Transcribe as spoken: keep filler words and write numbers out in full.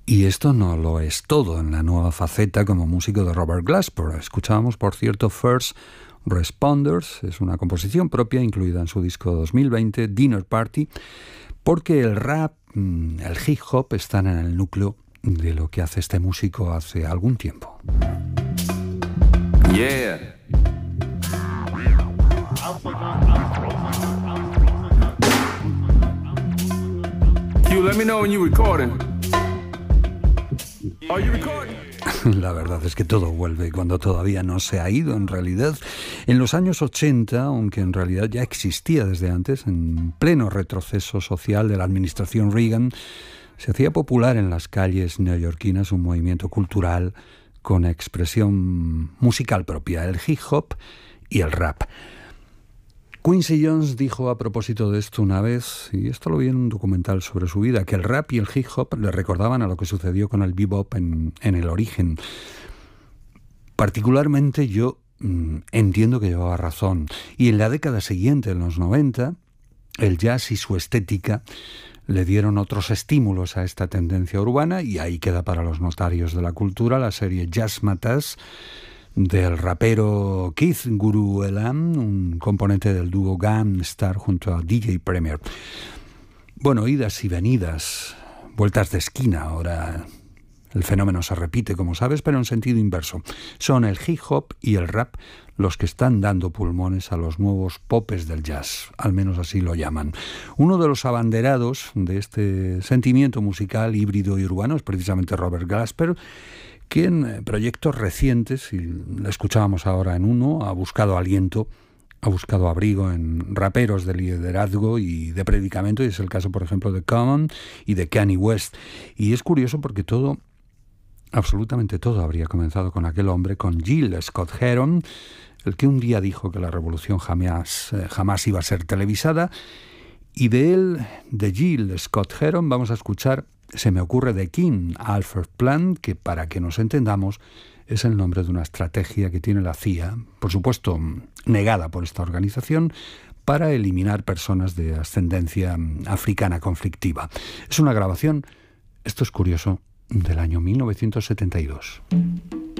Y esto no lo es todo en la nueva faceta como músico de Robert Glasper. Escuchábamos, por cierto, First Responders, es una composición propia incluida en su disco dos mil veinte, Dinner Party, porque el rap, el hip hop están en el núcleo de lo que hace este músico hace algún tiempo. Yeah. You let me know when you're recording. Are you recording? La verdad es que todo vuelve cuando todavía no se ha ido, en realidad. En los años ochenta, aunque en realidad ya existía desde antes, en pleno retroceso social de la administración Reagan, se hacía popular en las calles neoyorquinas un movimiento cultural con expresión musical propia, el hip hop y el rap. Quincy Jones dijo a propósito de esto una vez, y esto lo vi en un documental sobre su vida, que el rap y el hip hop le recordaban a lo que sucedió con el bebop en, en el origen. Particularmente yo mmm, entiendo que llevaba razón. Y en la década siguiente, en los noventa, el jazz y su estética le dieron otros estímulos a esta tendencia urbana, y ahí queda para los notarios de la cultura la serie Jazzmatazz, del rapero Keith Guru Elam, un componente del dúo Gang Starr junto a D J Premier. Bueno, idas y venidas, vueltas de esquina, ahora el fenómeno se repite, como sabes, pero en sentido inverso. Son el hip hop y el rap los que están dando pulmones a los nuevos popes del jazz, al menos así lo llaman. Uno de los abanderados de este sentimiento musical híbrido y urbano es precisamente Robert Glasper, que en proyectos recientes, y lo escuchábamos ahora en uno, ha buscado aliento, ha buscado abrigo en raperos de liderazgo y de predicamento, y es el caso, por ejemplo, de Common y de Kanye West. Y es curioso porque todo, absolutamente todo, habría comenzado con aquel hombre, con Gil Scott-Heron, el que un día dijo que la revolución jamás, eh, jamás iba a ser televisada, y de él, de Gil Scott-Heron, vamos a escuchar Se me ocurre de King Alfred Plan, que para que nos entendamos es el nombre de una estrategia que tiene la C I A, por supuesto negada por esta organización, para eliminar personas de ascendencia africana conflictiva. Es una grabación, esto es curioso, del año mil novecientos setenta y dos.